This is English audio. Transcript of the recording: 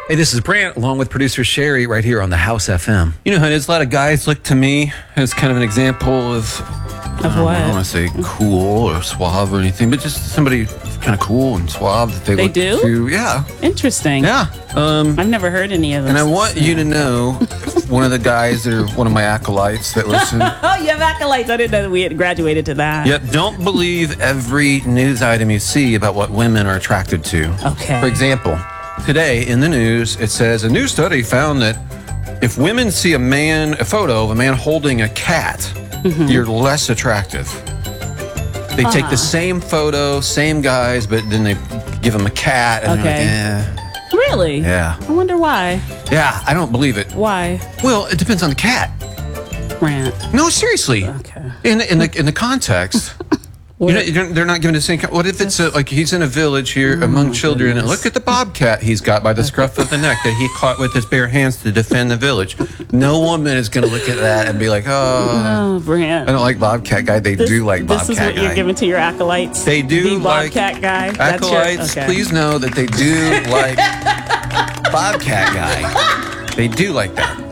Hey, this is Brant, along with producer Sherry, right here on the House FM. You know, there's a lot of guys look to me as kind of an example of what? I don't want to say cool or suave or anything, but just somebody kind of cool and suave that they look do? to. Yeah. Interesting. Yeah. I've never heard any of them. And I want you to know, one of the guys that are one of my acolytes that listen. Oh, you have acolytes. I didn't know that we had graduated to that. Yep, don't believe every news item you see about what women are attracted to. Okay. For example, today in the news, it says a new study found that if women see a photo of a man holding a cat, you're less attractive. They take the same photo, same guys, but then they give them a cat. And Okay. they're like, Really? Yeah. I wonder why. Yeah, I don't believe it. Why? Well, it depends on the cat. Rant. No, seriously. Okay. In the context. They're not giving the same. What if it's like he's in a village here among children, and look at the bobcat he's got by the scruff of the neck that he caught with his bare hands to defend the village. No woman is going to look at that and be like, Oh, Brant. I don't like bobcat guy. They do like bobcat guy. This is what you're giving to your acolytes? They do the like bobcat guy? acolytes. Okay. Please know that they do like bobcat guy. They do like that.